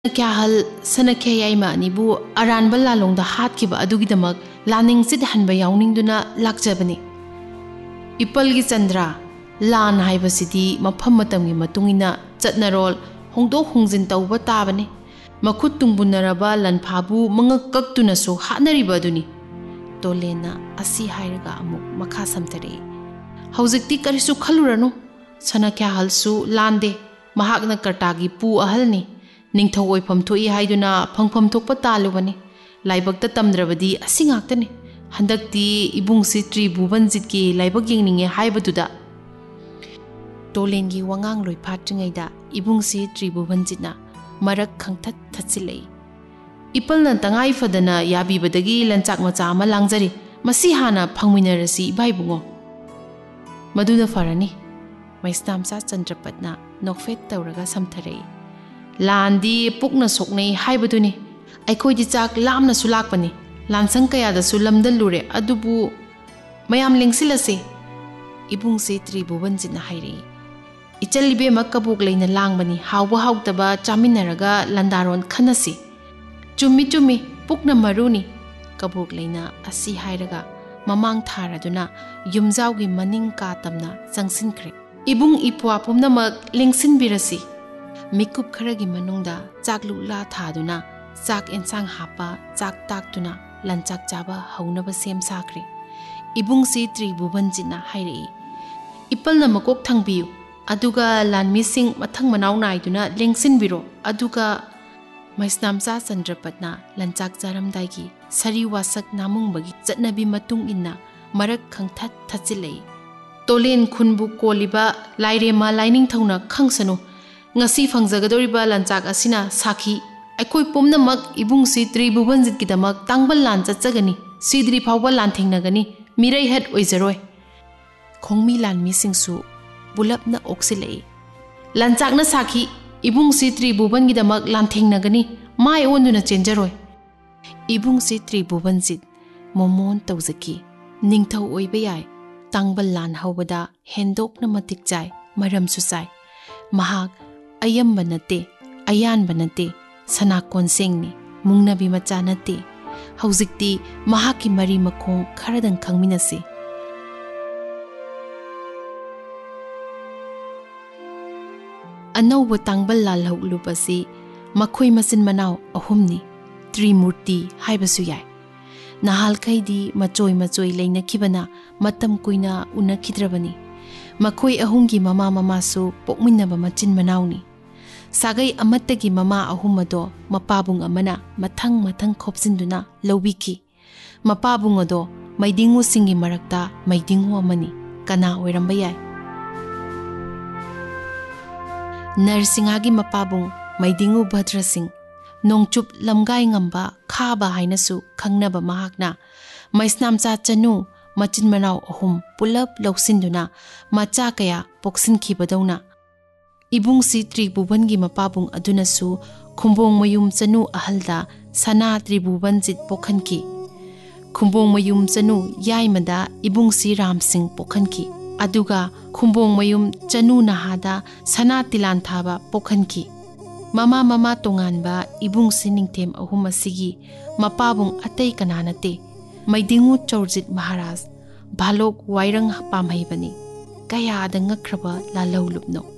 ꯀꯌꯥꯍꯜ ꯁꯅꯀ꯭ꯌꯥ ꯌꯥꯏꯃ ꯑꯅꯤꯕꯨ ꯑꯔꯥꯟꯕ ꯂꯥꯂꯣꯡꯗ ꯍꯥꯠꯈꯤꯕ ꯑꯗꯨꯒꯤꯗꯃꯛ ꯂꯥꯅꯤꯡꯁꯤꯗ ꯍꯟꯕ ꯌꯥꯎꯅꯤꯡꯗꯨꯅ ꯂꯥꯛꯆꯕꯅꯤ꯫ ꯏꯄꯜꯒꯤ ꯆꯟꯗ꯭ꯔ, ꯂꯥꯟ ꯍꯥꯏꯕꯁꯤꯗꯤ ꯃꯐꯝ ꯃꯇꯝꯒꯤ ꯃꯇꯨꯡꯏꯟꯅ ꯆꯠꯅꯔꯣꯜ ꯍꯣꯡꯗꯣꯛ ꯍꯣꯡꯖꯤꯟ ꯇꯧꯕ ꯇꯥꯕꯅꯤ꯫ ꯃꯈꯨꯠ ꯇꯨꯡꯕꯨꯟꯅꯔꯕ ꯂꯟꯐꯥꯕꯨ ꯃꯉꯛ ꯀꯛꯇꯨꯅꯁꯨ ꯍꯥꯠꯅꯔꯤꯕ ꯑꯗꯨꯅꯤ꯫ ꯇꯣꯂꯦꯟꯅ ꯑꯁꯤ ꯍꯥꯏꯔꯒ ꯑꯃꯨꯛ ꯃꯈꯥ ꯁꯝꯊꯔꯛꯏ꯫ ꯍꯧꯖꯤꯛꯇꯤ ꯀꯔꯤꯁꯨ ꯈꯜꯂꯨꯔꯅꯨ, ꯁꯅꯀ꯭ꯌꯥꯍꯜꯁꯨ ꯂꯥꯟꯗꯦ, ꯃꯍꯥꯛꯅ ꯀꯔꯇꯥꯒꯤ ꯄꯨ ꯑꯍꯜꯅꯤ꯫ ꯅꯤꯡꯊꯧ ꯑꯣꯏꯐꯝ ꯊꯣꯛꯏ ꯍꯥꯏꯗꯨꯅ ꯐꯪꯐꯝ ꯊꯣꯛꯄ ꯇꯥꯜꯂꯨꯕꯅꯤ꯫ ꯂꯥꯏꯕꯛꯇ ꯇꯝꯗ꯭ꯔꯕꯗꯤ ꯑꯁꯤ ꯉꯥꯛꯇꯅꯤ꯫ ꯍꯟꯗꯛꯇꯤ ꯏꯕꯨꯡꯁꯤ ꯇ꯭ꯔꯤꯚꯨꯕꯟꯖꯤꯠꯀꯤ ꯂꯥꯏꯕꯛ ꯌꯦꯡꯅꯤꯡꯉꯦ ꯍꯥꯏꯕꯗꯨꯗ ꯇꯣꯂꯦꯟꯒꯤ ꯋꯥꯉꯥꯡ ꯂꯣꯏꯐꯥꯠꯇ꯭ꯔꯤꯉꯩꯗ ꯏꯕꯨꯡꯁꯤ ꯇ꯭ꯔꯤꯚꯨꯕꯟꯖꯤꯠꯅ ꯃꯔꯛ ꯈꯪꯊꯠ ꯊꯠꯆꯤꯜꯂꯛꯏ꯫ ꯏꯄꯜꯅ ꯇꯉꯥꯏ ꯐꯗꯅ ꯌꯥꯕꯤꯕꯗꯒꯤ ꯂꯟꯆꯥꯛ ꯃꯆꯥ ꯑꯃ ꯂꯥꯡꯖꯔꯤ꯫ ꯃꯁꯤ ꯍꯥꯟꯅ ꯐꯪꯃꯤꯟꯅꯔꯁꯤ ꯏꯕꯥꯏꯕꯨꯡꯉꯣ꯫ ꯃꯗꯨꯅ ꯐꯔꯅꯤ꯫ ꯃꯩꯁꯅꯥꯝꯆꯥ ꯆꯟꯗ꯭ꯔꯄꯠꯅ ꯅꯣꯛꯐꯦꯠ ꯇꯧꯔꯒ ꯁꯝꯊꯔꯛꯏ꯫ ꯂꯥꯟꯗꯤ ꯄꯨꯛꯅ ꯁꯣꯛꯅꯩ ꯍꯥꯏꯕꯗꯨꯅꯤ꯫ ꯑꯩꯈꯣꯏꯗꯤ ꯆꯥꯛ ꯂꯥꯝꯅꯁꯨ ꯂꯥꯛꯄꯅꯤ꯫ ꯂꯥꯟꯁꯪ ꯀꯌꯥꯗꯁꯨ ꯂꯝꯗꯜꯂꯨꯔꯦ, ꯑꯗꯨꯕꯨ ꯃꯌꯥꯝ ꯂꯦꯡꯁꯤꯜꯂꯁꯤ, ꯏꯕꯨꯡꯁꯤ ꯇ꯭ꯔꯤꯚꯨꯕꯟꯖꯤꯠꯅ ꯍꯥꯏꯔꯛꯏ꯫ ꯏꯆꯜ ꯏꯕꯦꯝꯃ ꯀꯕꯣꯛ ꯂꯩꯅ ꯂꯥꯡꯕꯅꯤ, ꯍꯥꯎꯕ ꯍꯥꯎꯇꯕ ꯆꯥꯃꯤꯟꯅꯔꯒ ꯂꯟꯗꯥꯔꯣꯟ ꯈꯟꯅꯁꯤ꯫ ꯆꯨꯝꯃꯤ ꯆꯨꯝꯃꯤ, ꯄꯨꯛꯅ ꯃꯔꯨꯅꯤ꯫ ꯀꯕꯣꯛ ꯂꯩꯅ ꯑꯁꯤ ꯍꯥꯏꯔꯒ ꯃꯃꯥꯡ ꯊꯥꯔꯗꯨꯅ ꯌꯨꯝꯖꯥꯎꯒꯤ ꯃꯅꯤꯡ ꯀꯥ ꯇꯝꯅ ꯆꯪꯁꯤꯟꯈ꯭ꯔꯦ꯫ ꯏꯕꯨꯡ ꯏꯄ꯭ꯋꯥ ꯄꯨꯝꯅꯃꯛ ꯂꯦꯡꯁꯤꯟꯕꯤꯔꯁꯤ꯫ ꯃꯤꯀꯨꯞ ꯈꯔꯒꯤ ꯃꯅꯨꯡꯗ ꯆꯥꯛꯂꯨꯛꯂꯥ ꯊꯥꯗꯨꯅ ꯆꯥꯛ ꯑꯦꯟꯁꯥꯡ ꯍꯥꯞꯄ ꯆꯥꯛ ꯇꯥꯛꯇꯨꯅ ꯂꯟꯆꯥꯛ ꯆꯥꯕ ꯍꯧꯅꯕ ꯁꯦꯝ ꯁꯥꯈ꯭ꯔꯦ꯫ ꯏꯕꯨꯡꯁꯤ ꯇ꯭ꯔꯤꯚꯨꯕꯟꯖꯤꯠꯅ ꯍꯥꯏꯔꯛꯏ꯫ ꯏꯄꯜꯅ ꯃꯀꯣꯛ ꯊꯪꯕꯤꯌꯨ, ꯑꯗꯨꯒ ꯂꯥꯟꯃꯤꯁꯤꯡ ꯃꯊꯪ ꯃꯅꯥꯎ ꯅꯥꯏꯗꯨꯅ ꯂꯦꯡꯁꯤꯟꯕꯤꯔꯣ, ꯑꯗꯨꯒ ꯃꯩꯁꯅꯥꯝꯆꯥ ꯆꯟꯗ꯭ꯔꯄꯠꯅ ꯂꯟꯆꯥꯛ ꯆꯥꯔꯝꯗꯥꯏꯒꯤ ꯁꯔꯤ ꯋꯥꯁꯛ ꯅꯥꯃꯨꯡꯕꯒꯤ ꯆꯠꯅꯕꯤ ꯃꯇꯨꯡ ꯏꯟꯅ ꯃꯔꯛ ꯈꯪꯊꯠ ꯊꯠꯆꯤꯜꯂꯛꯏ꯫ ꯇꯣꯂꯦꯟ ꯈꯨꯟꯕꯨ ꯀꯣꯜꯂꯤꯕ ꯂꯥꯏꯔꯦꯝꯃ ꯂꯥꯏꯅꯤꯡꯊꯧꯅ ꯈꯪꯁꯅꯨ, ꯉꯁꯤ ꯐꯪꯖꯒꯗꯧꯔꯤꯕ ꯂꯟꯆꯥꯛ ꯑꯁꯤꯅ ꯁꯥꯈꯤ ꯑꯩꯈꯣꯏ ꯄꯨꯝꯅꯃꯛ ꯏꯕꯨꯡꯁꯤ ꯇ꯭ꯔꯤꯚꯨꯕꯟꯖꯤꯠꯀꯤꯗꯃꯛ ꯇꯥꯡꯕꯜ ꯂꯥꯟ ꯆꯠꯆꯒꯅꯤ, ꯁꯤꯗ꯭ꯔꯤ ꯐꯥꯎꯕ ꯂꯥꯟꯊꯦꯡꯅꯒꯅꯤ, ꯃꯤꯔꯩꯍꯠ ꯑꯣꯏꯖꯔꯣꯏ꯫ ꯈꯣꯡꯃꯤ ꯂꯥꯟꯃꯤꯁꯤꯡꯁꯨ ꯄꯨꯂꯞꯅ ꯑꯣꯛꯁꯤꯜꯂꯛꯏ꯫ ꯂꯟꯆꯥꯛꯅ ꯁꯥꯈꯤ ꯏꯕꯨꯡꯁꯤ ꯇ꯭ꯔꯤꯚꯨꯕꯟꯒꯤꯗꯃꯛ ꯂꯥꯟꯊꯦꯡꯅꯒꯅꯤ, ꯃꯥꯏ ꯑꯣꯟꯗꯨꯅ ꯆꯦꯟꯖꯔꯣꯏ꯫ ꯏꯕꯨꯡꯁꯤ ꯇ꯭ꯔꯤꯚꯨꯕꯟꯖꯤꯠ ꯃꯣꯃꯣꯟ ꯇꯧꯖꯈꯤ꯫ ꯅꯤꯡꯊꯧ ꯑꯣꯏꯕ ꯌꯥꯏ, ꯇꯥꯡꯕꯜ ꯂꯥꯟ ꯍꯧꯕꯗ ꯍꯦꯟꯗꯣꯛꯅ ꯃꯇꯤꯛ ꯆꯥꯏ, ꯃꯔꯝꯁꯨ ꯆꯥꯏ꯫ ꯃꯍꯥꯛ ꯑꯌꯝꯕ ꯅꯠꯇꯦ, ꯑꯌꯥꯟꯕ ꯅꯠꯇꯦ, ꯁꯅꯥꯀꯣꯟꯁꯦꯡꯅꯤ, ꯃꯨꯡꯅꯕꯤ ꯃꯆꯥ ꯅꯠꯇꯦ꯫ ꯍꯧꯖꯤꯛꯇꯤ ꯃꯍꯥꯛꯀꯤ ꯃꯔꯤ ꯃꯈꯣꯡ ꯈꯔꯗꯪ ꯈꯪꯃꯤꯟꯅꯁꯤ꯫ ꯑꯅꯧꯕ ꯇꯥꯡꯕꯜ ꯂꯥꯜꯍꯧꯂꯨꯕꯁꯤ ꯃꯈꯣꯏ ꯃꯆꯤꯟ ꯃꯅꯥꯎ ꯑꯍꯨꯝꯅꯤ, ꯇ꯭ꯔꯤꯃꯨꯔꯇꯤ ꯍꯥꯏꯕꯁꯨ ꯌꯥꯏ꯫ ꯅꯍꯥꯜꯈꯩꯗꯤ ꯃꯆꯣꯏ ꯃꯆꯣꯏ ꯂꯩꯅꯈꯤꯕꯅ ꯃꯇꯝ ꯀꯨꯏꯅ ꯎꯅꯈꯤꯗ꯭ꯔꯕꯅꯤ꯫ ꯃꯈꯣꯏ ꯑꯍꯨꯝꯒꯤ ꯃꯃꯥ ꯃꯃꯥꯁꯨ ꯄꯣꯛꯃꯤꯟꯅꯕ ꯃꯆꯤꯟ ꯃꯅꯥꯎꯅꯤ꯫ ꯁꯥꯒꯩ ꯑꯃꯠꯇꯒꯤ ꯃꯃꯥ ꯑꯍꯨꯝ ꯑꯗꯣ ꯃꯄꯥꯕꯨꯡ ꯑꯃꯅ ꯃꯊꯪ ꯃꯊꯪ ꯈꯣꯞꯆꯤꯟꯗꯨꯅ ꯂꯧꯕꯤꯈꯤ꯫ ꯃꯄꯥꯕꯨꯡ ꯑꯗꯣ ꯃꯩꯗꯤꯡꯉꯨꯁꯤꯡꯒꯤ ꯃꯔꯛꯇ ꯃꯩꯗꯤꯡꯉꯨ ꯑꯃꯅꯤ꯫ ꯀꯅꯥ ꯑꯣꯏꯔꯝꯕ ꯌꯥꯏ? ꯅꯔꯁꯤꯡꯍꯒꯤ ꯃꯄꯥꯕꯨꯡ ꯃꯩꯗꯤꯡꯉꯨ ꯚꯗ꯭ꯔ ꯁꯤꯡ, ꯅꯣꯡꯆꯨꯞ ꯂꯝꯒꯥꯏ ꯉꯝꯕ ꯈꯥꯕ ꯍꯥꯏꯅꯁꯨ ꯈꯪꯅꯕ ꯃꯍꯥꯛꯅ ꯃꯩꯁꯅꯥꯝꯆꯥ ꯆꯅꯨ ꯃꯆꯤꯟ ꯃꯅꯥꯎ ꯑꯍꯨꯝ ꯄꯨꯂꯞ ꯂꯧꯁꯤꯟꯗꯨꯅ ꯃꯆꯥ ꯀꯌꯥ ꯄꯣꯛꯁꯤꯟꯈꯤꯕꯗꯧꯅ ꯏꯕꯨꯡꯁꯤ ꯇ꯭ꯔꯤꯚꯨꯕꯟꯒꯤ ꯃꯄꯥꯕꯨꯡ ꯑꯗꯨꯅꯁꯨ ꯈꯨꯝꯕꯣꯡꯃꯌꯨꯝ ꯆꯅꯨ ꯑꯍꯜꯗ ꯁꯅꯥ ꯇ꯭ꯔꯤꯚꯨꯕꯟꯖꯤꯠ ꯄꯣꯛꯍꯟꯈꯤ꯫ ꯈꯨꯝꯕꯣꯡꯃꯌꯨꯝ ꯆꯅꯨ ꯌꯥꯏꯃꯗ ꯏꯕꯨꯡꯁꯤ ꯔꯥꯝꯁꯤꯡ ꯄꯣꯛꯍꯟꯈꯤ꯫ ꯑꯗꯨꯒ ꯈꯨꯝꯕꯣꯡꯃꯌꯨꯝ ꯆꯅꯨ ꯅꯍꯥꯗ ꯁꯅꯥ ꯇꯤꯂꯥꯟꯊꯥꯕ ꯄꯣꯛꯍꯟꯈꯤ꯫ ꯃꯃꯥ ꯇꯣꯉꯥꯟꯕ ꯏꯕꯨꯡꯁꯤ ꯅꯤꯡꯊꯦꯝ ꯑꯍꯨꯝ ꯑꯁꯤꯒꯤ ꯃꯄꯥꯕꯨꯡ ꯑꯇꯩ ꯀꯅꯥ ꯅꯠꯇꯦ, ꯃꯩꯗꯤꯡꯉꯨ ꯆꯧꯔꯖꯤꯠ ꯃꯍꯥꯔꯥꯖ ꯚꯥꯂꯣꯛ ꯋꯥꯏꯔꯪ ꯄꯥꯝꯍꯩꯕꯅꯤ꯫ ꯀꯌꯥꯗ ꯉꯛꯈ꯭ꯔꯕ ꯂꯥꯜꯍꯧꯂꯨꯞꯅꯣ!